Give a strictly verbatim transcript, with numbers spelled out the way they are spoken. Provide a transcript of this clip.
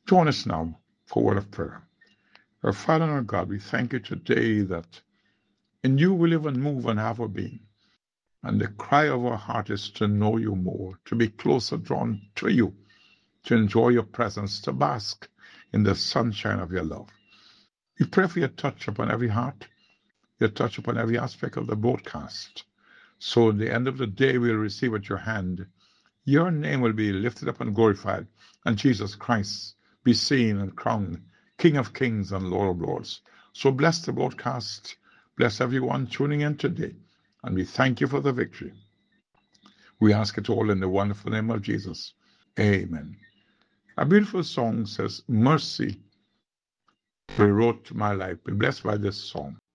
Join us now for a word of prayer. Our Father and our God, we thank you today that in you we live and move and have our being. And the cry of our heart is to know you more, to be closer drawn to you, to enjoy your presence, to bask in the sunshine of your love. We pray for your touch upon every heart, your touch upon every aspect of the broadcast. So at the end of the day, we'll receive at your hand. Your name will be lifted up and glorified, and Jesus Christ be seen and crowned King of kings and Lord of lords. So bless the broadcast. Bless everyone tuning in today. And we thank you for the victory. We ask it all in the wonderful name of Jesus. Amen. A beautiful song says, Mercy rewrote my life. Be blessed by this song.